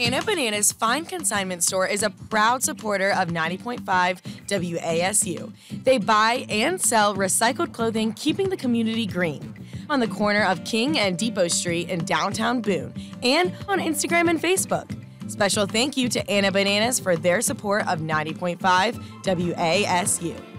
Anna Bananas Fine Consignment Store is a proud supporter of 90.5 WASU. They buy and sell recycled clothing, keeping the community green. On the corner of King and Depot Street in downtown Boone, and on Instagram and Facebook. Special thank you to Anna Bananas for their support of 90.5 WASU.